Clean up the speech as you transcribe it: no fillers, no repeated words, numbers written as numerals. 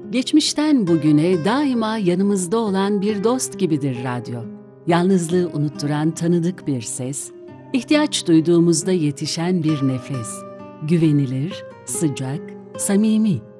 Geçmişten bugüne daima yanımızda olan bir dost gibidir radyo. Yalnızlığı unutturan tanıdık bir ses, ihtiyaç duyduğumuzda yetişen bir nefes. Güvenilir, sıcak, samimi.